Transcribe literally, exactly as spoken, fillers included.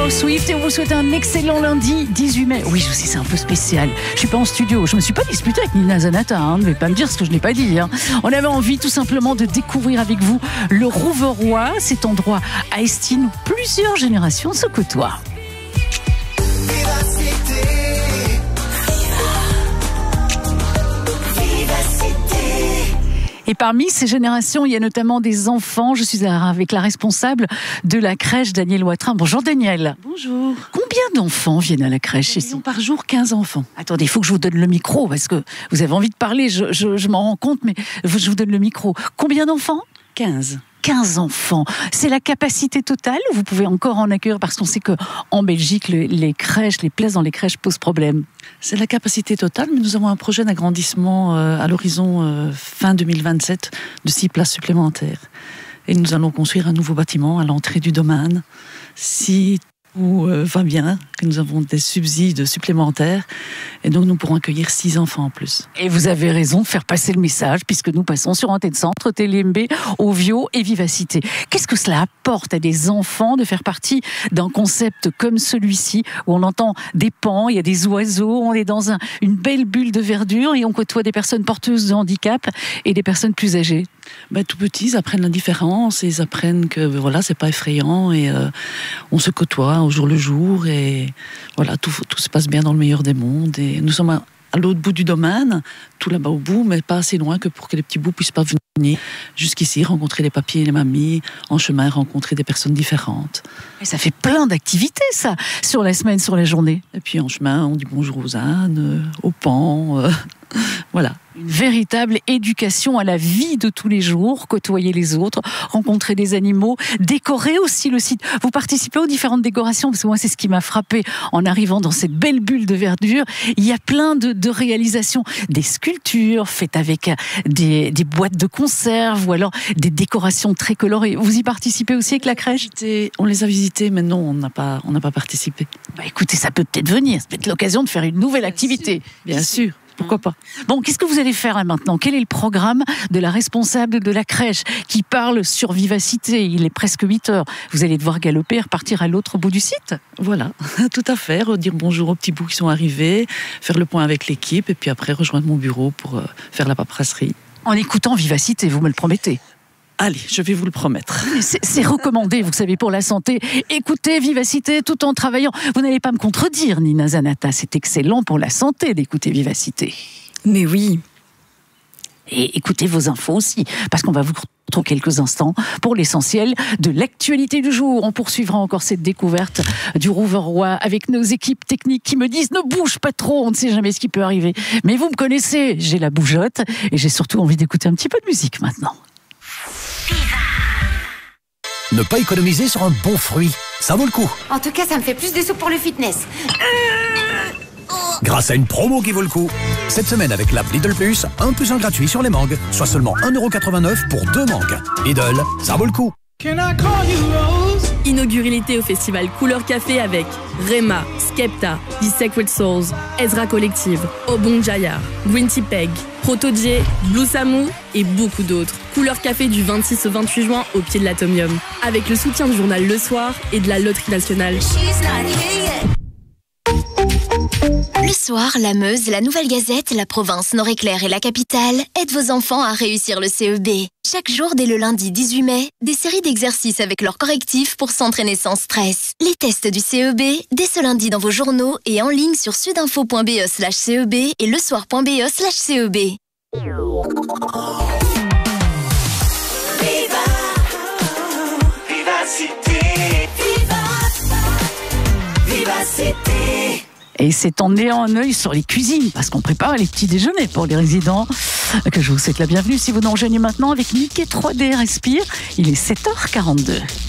Taylor Swift et on vous souhaite un excellent lundi dix-huit mai. Oui, je sais, c'est un peu spécial. Je suis pas en studio. Je me suis pas disputée avec Nina Zanata. Hein. Ne vais pas me dire ce que je n'ai pas dit. Hein. On avait envie tout simplement de découvrir avec vous le Rouveroy, cet endroit à Estine où plusieurs générations se côtoient. Et parmi ces générations, il y a notamment des enfants. Je suis avec la responsable de la crèche, Danielle Watrin. Bonjour Danielle. Bonjour. Combien d'enfants viennent à la crèche ici ? Par jour, quinze enfants. Attendez, il faut que je vous donne le micro parce que vous avez envie de parler, je, je, je m'en rends compte, mais je vous donne le micro. Combien d'enfants ? quinze. quinze enfants. C'est la capacité totale ou vous pouvez encore en accueillir parce qu'on sait qu'en Belgique, le, les crèches, les places dans les crèches posent problème. C'est la capacité totale, mais nous avons un projet d'agrandissement euh, à l'horizon euh, fin deux mille vingt-sept de six places supplémentaires. Et nous allons construire un nouveau bâtiment à l'entrée du domaine. Si tout euh, va bien, que nous avons des subsides supplémentaires, et donc nous pourrons accueillir six enfants en plus. Et vous avez raison de faire passer le message, puisque nous passons sur Antenne Centre, T L M B, Ovio et Vivacité. Qu'est-ce que cela apporte à des enfants de faire partie d'un concept comme celui-ci, où on entend des pans, il y a des oiseaux, on est dans un, une belle bulle de verdure et on côtoie des personnes porteuses de handicap et des personnes plus âgées? Ben, tout petits, ils apprennent la différence, et ils apprennent que voilà, c'est pas effrayant, et euh, on se côtoie au jour le jour, et voilà, tout, tout se passe bien dans le meilleur des mondes. Et nous sommes à, à l'autre bout du domaine, tout là-bas au bout, mais pas assez loin que pour que les petits bouts puissent pas venir jusqu'ici, rencontrer les papiers et les mamies, en chemin, rencontrer des personnes différentes. Et ça fait plein d'activités, ça, sur la semaine, sur la journée. Et puis en chemin, on dit bonjour aux ânes, euh, aux pans, euh, voilà. Une véritable éducation à la vie de tous les jours, côtoyer les autres, rencontrer des animaux, décorer aussi le site. Vous participez aux différentes décorations, parce que moi c'est ce qui m'a frappé en arrivant dans cette belle bulle de verdure. Il y a plein de, de réalisations, des sculptures faites avec des, des boîtes de conserve ou alors des décorations très colorées. Vous y participez aussi avec la crèche ? On les a visités, mais non, on n'a pas, on n'a pas participé. Bah écoutez, ça peut peut-être venir, c'est peut-être l'occasion de faire une nouvelle Bien activité. Sûr. Bien sûr. Pourquoi pas ? Bon, qu'est-ce que vous allez faire là maintenant ? Quel est le programme de la responsable de la crèche qui parle sur Vivacité ? Il est presque huit heures. Vous allez devoir galoper et repartir à l'autre bout du site ? Voilà, tout à fait. Dire bonjour aux petits bouts qui sont arrivés, faire le point avec l'équipe et puis après rejoindre mon bureau pour euh, faire la paperasserie. En écoutant Vivacité, vous me le promettez ? Allez, je vais vous le promettre. C'est, c'est recommandé, vous savez, pour la santé. Écoutez Vivacité tout en travaillant. Vous n'allez pas me contredire, Nina Zanata. C'est excellent pour la santé d'écouter Vivacité. Mais oui. Et écoutez vos infos aussi, parce qu'on va vous retrouver quelques instants pour l'essentiel de l'actualité du jour. On poursuivra encore cette découverte du Rouveroy avec nos équipes techniques qui me disent « Ne bouge pas trop, on ne sait jamais ce qui peut arriver. » Mais vous me connaissez, j'ai la bougeotte et j'ai surtout envie d'écouter un petit peu de musique maintenant. Ne pas économiser sur un bon fruit, ça vaut le coup. En tout cas, ça me fait plus de sous pour le fitness. Grâce à une promo qui vaut le coup. Cette semaine avec l'app Lidl Plus, un plus un gratuit sur les mangues, soit seulement un euro quatre-vingt-neuf pour deux mangues. Lidl, ça vaut le coup. Inaugurez l'été au festival Couleur Café avec Rema, Skepta, The Sacred Souls, Ezra Collective, Obong Jaya, Green Tea Peg, Proto-J, Blue Samu et beaucoup d'autres. Couleur Café du vingt-six au vingt-huit juin au pied de l'Atomium. Avec le soutien du journal Le Soir et de la Loterie Nationale. Le Soir, la Meuse, la Nouvelle Gazette, la Province, Nord-Éclair et la Capitale aident vos enfants à réussir le C E B. Chaque jour, dès le lundi dix-huit mai, des séries d'exercices avec leurs correctifs pour s'entraîner sans stress. Les tests du C E B, dès ce lundi dans vos journaux et en ligne sur sudinfo point be slash CEB et lesoir point be slash CEB. Viva, Vivacité, Viva, Vivacité. Et c'est en ayant un œil sur les cuisines, parce qu'on prépare les petits déjeuners pour les résidents, que je vous souhaite la bienvenue. Si vous nous rejoignez maintenant avec Mickey trois D Respire, il est sept heures quarante-deux.